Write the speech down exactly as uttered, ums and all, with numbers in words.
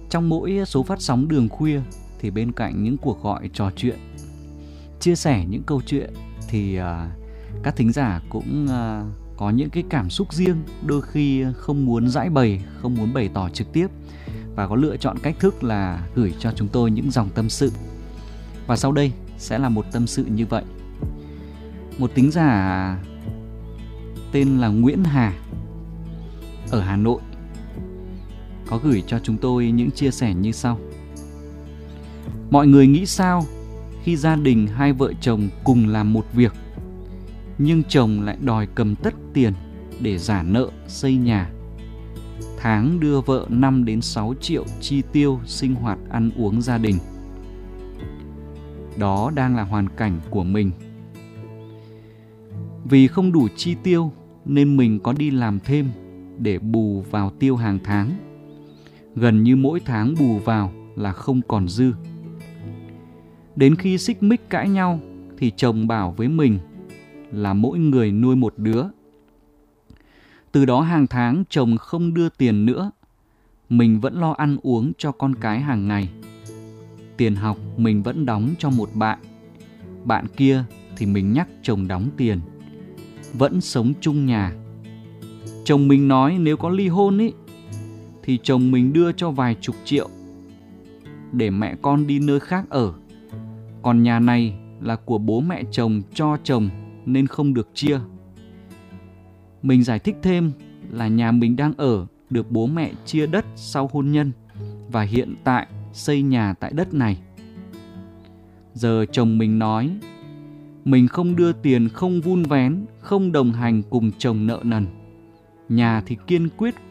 Trong mỗi số phát sóng Đường Khuya thì bên cạnh những cuộc gọi trò chuyện, chia sẻ những câu chuyện thì uh, các thính giả cũng uh, có những cái cảm xúc riêng, đôi khi không muốn giải bày, không muốn bày tỏ trực tiếp và có lựa chọn cách thức là gửi cho chúng tôi những dòng tâm sự. Và sau đây sẽ là một tâm sự như vậy. Một thính giả tên là Nguyễn Hà ở Hà Nội có gửi cho chúng tôi những chia sẻ như sau. Mọi người nghĩ sao khi gia đình hai vợ chồng cùng làm một việc, nhưng chồng lại đòi cầm tất tiền để trả nợ xây nhà, tháng đưa vợ năm đến sáu triệu chi tiêu sinh hoạt ăn uống gia đình. Đó đang là hoàn cảnh của mình. Vì không đủ chi tiêu nên mình có đi làm thêm để bù vào tiêu hàng tháng. Gần như mỗi tháng bù vào là không còn dư. Đến khi xích mích cãi nhau thì chồng bảo với mình là mỗi người nuôi một đứa. Từ đó hàng tháng chồng không đưa tiền nữa, mình vẫn lo ăn uống cho con cái hàng ngày. Tiền học mình vẫn đóng cho một bạn, bạn kia thì mình nhắc chồng đóng tiền. Vẫn sống chung nhà. Chồng mình nói nếu có ly hôn ý, thì chồng mình đưa cho vài chục triệu để mẹ con đi nơi khác ở. Còn nhà này là của bố mẹ chồng cho chồng nên không được chia. Mình giải thích thêm là nhà mình đang ở được bố mẹ chia đất sau hôn nhân và hiện tại xây nhà tại đất này. Giờ chồng mình nói mình không đưa tiền, không vun vén, không đồng hành cùng chồng nợ nần. Nhà thì kiên quyết